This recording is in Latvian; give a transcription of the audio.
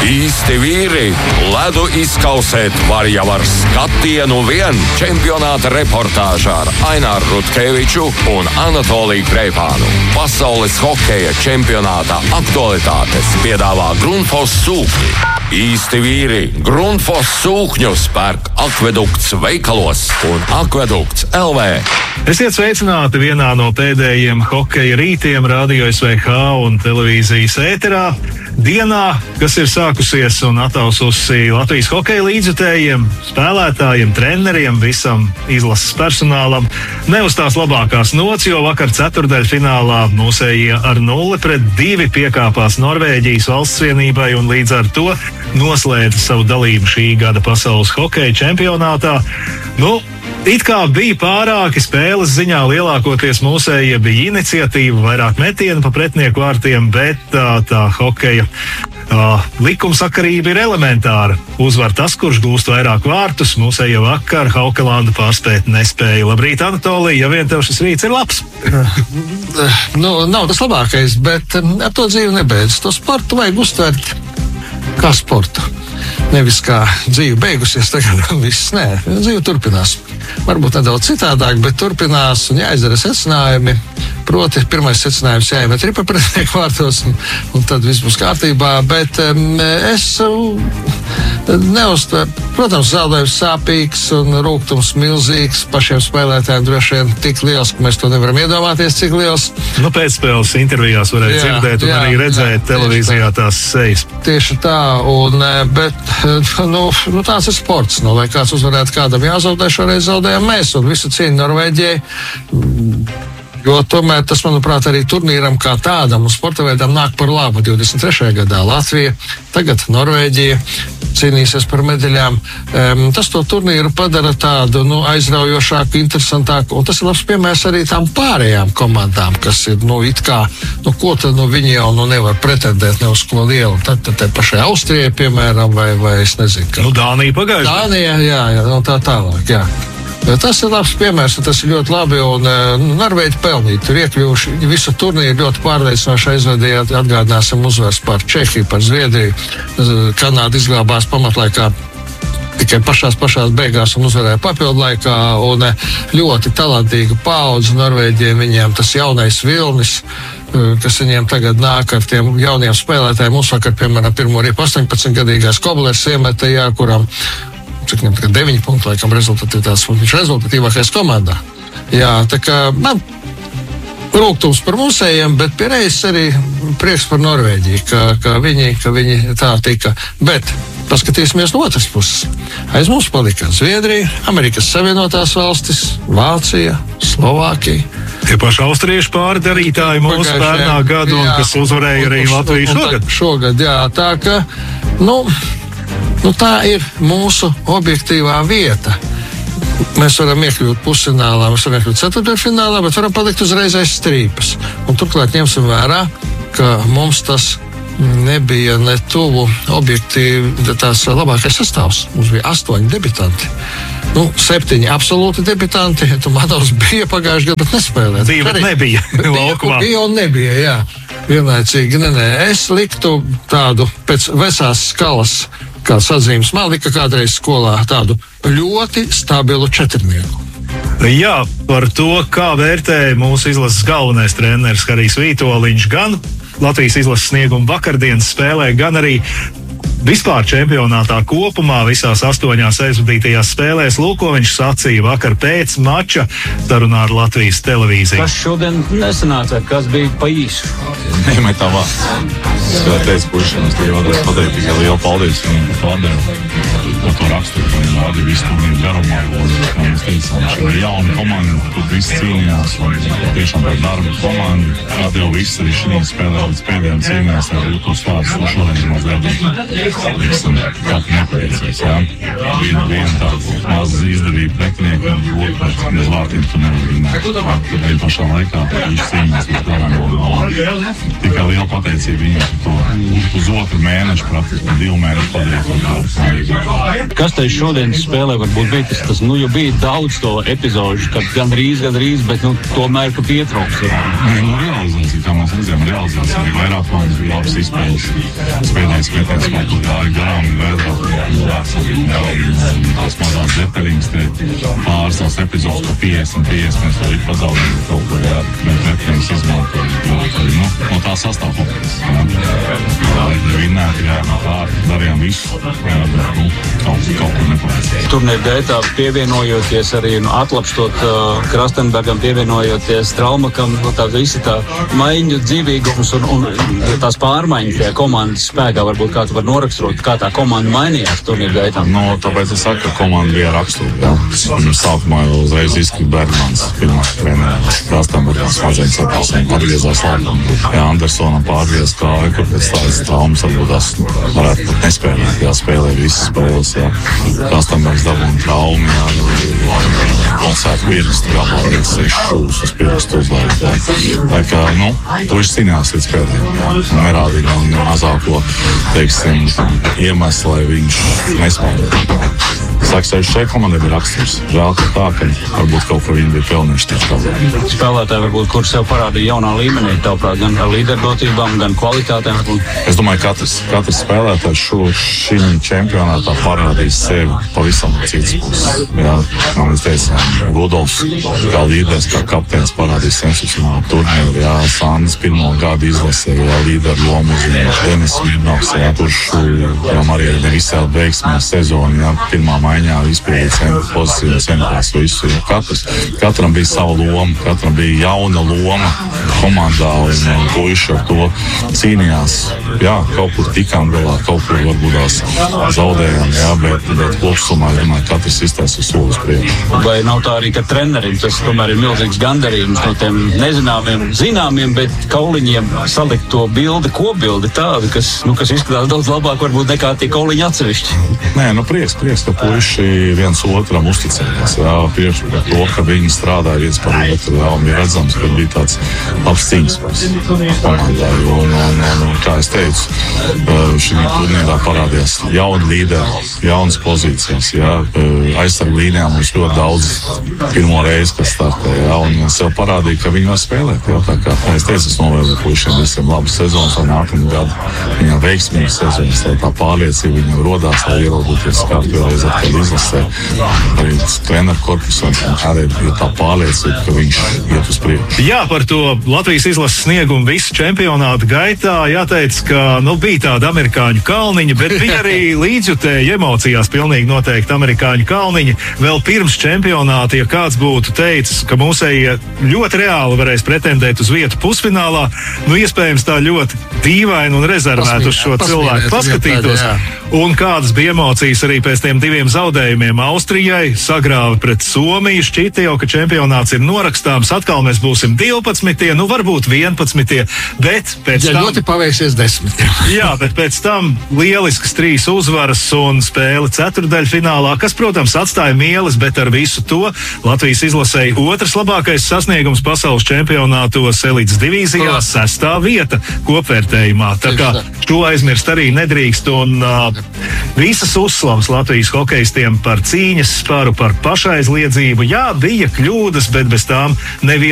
Īsti vīri ledu izkausēt var jau ar skatienu vien. Čempionāta reportāžā ar Aināru Rutkeviču un Anatoliju Kreipānu. Pasaules hokeja čempionāta aktualitātes piedāvā Grundfos sūkņi. Īsti vīri Grundfos sūkņus pērk Akvedukts veikalos un Akvedukts LV. Esiet sveicināti vienā no pēdējiem hokeja rītiem Radio SVH un televīzijas ēterā. Dienā, kas ir sākusies un ataususi Latvijas hokeja līdzjutējiem, spēlētājiem, treneriem, visam izlases personālam, neuzstās labākās nots, jo vakar ceturtdaļfinālā mūsējie ar 0-2 piekāpās Norvēģijas valstsvienībai un līdz ar to noslēdza savu dalību šī gada pasaules hokeja čempionātā. It kā bija pārāki spēles ziņā, lielākoties mūsējie bija iniciatīva, vairāk metienu pa pretinieku vārtiem, bet tā hokeja likumsakarība ir elementāra. Uzvar tas, kurš gūst vairāk vārtus. Mūsējie vakar Haukelandu pārspēt nespēja. Labrīt, Anatolija, ja vien tev šis rīts ir labs. Nav tas labākais, bet ar to dzīvi nebeidz. To sportu vajag uztvert kā sportu. Nevis kā dzīve beigusies, tagad viss nē, dzīve turpinās. Varbūt nedaudz citādāk, bet turpinās un jāizdara secinājumi. Proti, pirmais secinājums jāiemet ripa pretinieku vārtos, un tad viss būs kārtībā. Bet es neuztveru. Protams, zaudējums sāpīgs un rūgtums milzīgs. Pašiem spēlētājiem droši vien tik liels, ka mēs to nevaram iedomāties, cik liels. Pēcspēles intervijās varēja dzirdēt un arī redzēt televīzijā tās sejas. Tieši tā, bet tāds ir sports. Lai kāds uzvarētu, kādam jāzaudē, šoreiz zaudējām mēs, un visu cieņu Norvēģijai. Jo tomēr tas, manuprāt, arī turnīram kā tādam un sporta veidam nāk par labu. 23. gadā Latvija, tagad Norvēģija cīnīsies par medaļām. Tas to turnīru padara tādu aizraujošāku, interesantāku, un tas ir labs piemērs arī tām pārējām komandām, kas ir, it kā, ko tad viņi jau nevar pretendēt ne uz ko lielu. Tad pašai Austrijai, piemēram, vai es nezinu, ka... Dānija pagājuši. Dānija, jā, tā tālāk, jā. Tas ir labs piemērs, un tas ir ļoti labi, un Norvēģi pelnīja. Tur iekļuvuši visu turnīru ļoti pārliecinoši aizvadīja, atgādināsim uzvars par Čehiju, par Zviedriju. Kanāda izglābās pamatlaikā tikai pašās beigās un uzvarēja papildu laikā, un ļoti talantīga paudze Norvēģiem, viņiem tas jaunais vilnis, kas viņiem tagad nāk ar tiem jauniem spēlētājiem. Mums vakar, piemēram, pirmo arī 18-gadīgais Koblers iemeta, kuram 9 punktu, laikam, rezultatīvās, viņš rezultatīvākais komandā. Jā, tā kā man rūgtums par mūsējiem, bet pierējis arī prieks par Norvēģiju, ka viņi tā tika. Bet paskatīsimies no otras puses. Aiz mums palika Zviedrija, Amerikas Savienotās valstis, Vācija, Slovākija. Tie paši austriešu pārdarītāji mūsu pērnā gadu, un kas uzvarēja arī Latviju šogad. Šogad, jā, tā ka, tā ir mūsu objektīvā vieta. Mēs varam iekļūt pusfinālā, mēs varam iekļūt ceturtdaļfinālā, bet varam palikt uzreiz aiz strīpas. Un turklāt ņemsim vērā, ka mums tas nebija ne tuvu objektīvi tās labākais sastāvs. Mums bija 8 debitanti. 7 absolūti debitanti. Manovs bija pagājuši gadu, bet nespēlēja. Nebija. Bija un nebija, jā. Vienlaicīgi, Es liktu tādu pēc vesās skalas, kā sazīmes man lika kādreiz skolā, tādu ļoti stabilu četrnieku. Jā, par to, kā vērtē mūsu izlases galvenais treneris Harijs Vītoliņš gan Latvijas izlases sniegumu vakardienas spēlē, gan arī vispār čempionātā kopumā visās 8 aizvadītajās spēlēs. Lūk, ko viņš sacīja vakar pēc mača sarunā ar Latvijas televīziju. Kas šodien nesanāca, kas bija pa īsu? Nemetā vārds. Spēlēties pušiem, es tikai vēlreiz pateikt tikai lielu paldies viņam par to raksturu, ka viņi vādi visu turnīru garumā. Kā mēs teicām, šī ir jauna komanda, kur visi cīnījās, un tiešām par darbu komandu. Kā jau viss arī šī spēlē līdz pēdējām cīnījās, ar tos vārdus, ko šodien mazliet katru nepateicīs, jā. Viena tāda maza izdevība pretinieka, un otrs bez vārtiem tu nevar vinēt. Arī pašā laikā viņš cīnījās līdz galam. Tikai liela pateicība viņam par to. pusotru mēnešu, praktiski 2 mēnešu padarīt. Kas tev šodienas spēlē varbūt bija tas, jo bija daudz to epizodu, kad gandrīz, bet tomēr, ka pietrūks. Realizācija, kā mēs redzējām, realizācija bija vairāk komandas, bija labas izspēles. Spēlējums metēs kaut kur tā ir garām un vēdrāk. Tās mazās detaļas, pāris tās epizodes, ka 50 mēs arī pazaudējām kaut ko, bet metējums izmantojam. No tā sastāv kompleks. Vinnēti, darījām visu, kaut kur nepalīdz. Turnīra gaitā pievienojoties arī atlapstot Krastenbergam, pievienojoties Traumakam, tā visa tā maiņu dzīvīgums un tās pārmaiņas tajā komandas spēkā, varbūt kā tu var noraksturot, kā tā komanda mainījās turnīra gaitā. Tāpēc es saku, ka komanda bija rakstura. Sākumā jau uzreiz izkrīt Bergmans, pirmā trenera. Krastenbergam smadzenes atgriezās labi. Andersonam pārgriez kāju, kur pēc tādas traumas varbūt tās varētu pat nespēlēt. Spēlē visas spēles. Krastenbergs dabūna traumu. Koncertu pirkstu jāpārliek 6 šūs uz pirkstu uzlaid. Tā kā, puiši cīnījās līdz pēdējiem. Nerādīja mazāko, teiksim, iemeslu, lai viņš nespēlē. Saka, šeit komandai bija raksturs. Žēl, ka tā, ka varbūt kaut ko viņi bija pelnījuši tieši tādā. Spēlētāji varbūt, kur sev parādīja jaunā līmenī, tavuprāt, gan ar līderdotībām, gan kvalitātēm. Es domāju, katrs spēlētājs šim čempionātā parādīs sevi pavisam citas puses. Jā, kā mēs teicām, Rudolfs kā līderis, kā kapteinis parādīs sensacionālu turnīru. Jā, Sandis pirmo gadu izlasē, līderu lomu uzņēma Denis Smirnovs, kurš arī ne visā veiksmē sezonu, pirmā maiņā izpildīt pozīcijas, centrās visu. Katram bija sava loma, katram bija jauna loma komandā, un puiši ar to cīnījās. Jā, kaut kur tikām galā, kaut kur varbūt tās zaudējām, bet kopsumā, domāju, katrs iztaisa solis priekšu. Vai nav tā arī, ka trenerim tas tomēr ir milzīgs gandarījums no tiem nezināmiem, zināmiem, bet kauliņiem salikt to kopbildi tādu, kas izskatās daudz labāk varbūt nekā tie kauliņi atsevišķi? Nē, prieks, ka puiši viens otram uzticējās. Priekš par to, ka viņi strādāja viens par otru. Un bija redzams, ka bija tāds labs cīņas komandai. Un, kā es teicu, šī turnīrā parādījās jauni līderi, jaunas pozīcijas. Aizsargu līnijā mums ļoti daudz pirmo reizi, kas startēja. Un sev parādīja, ka viņi var spēlēt. Tā kā es teicu, es novēlu puišiem visiem labas sezonas un nākamā gada viņam veiksmīgas sezonas. Tā pārliecība viņam rodās, lai ierodoties kārtvēlreiz atkal izlasē. Arī treneru korpusam arī ir tā pārliecība, ka viņš iet uz priekšu. Jā, par to Latvijas izlases sniegumu visu čempionātu gaitā jāteic, ka bija tāda amerikāņu kalniņa, bet bija arī līdzjutēji emocijās pilnīgi noteikti amerikāņu kalniņa. Vēl pirms čempionāta, ja kāds būtu teicis, ka mūsējie ļoti reāli varēs pretendēt uz vietu pusfinālā, iespējams tā ļoti dīvaini un rezervēt uz šo cilvēku paskatītos. Un kādas bija emocijas arī pēc tiem 2 zaudējumiem Austrijai, sagrāva pret Somiju, šķita jau, ka čempionāts ir norakstāms, atkal mēs būsim 12, varbūt 11, bet pēc tam... ļoti paveiksies 10. Jā, bet pēc tam lieliskas 3 uzvaras un spēle ceturtdaļfinālā, kas, protams, atstāja mieles, bet ar visu to Latvijas izlasēja otrs labākais sasniegums pasaules čempionātos elites divīzijā, 6. vieta kopvērtējumā. Tā kā šo aizmirst arī nedrīkst, un visas uzslavas Latvijas hokejistiem par cīņas sparu, par pašaizliedzību. Jā, bija kļūdas, bet bez tām neviena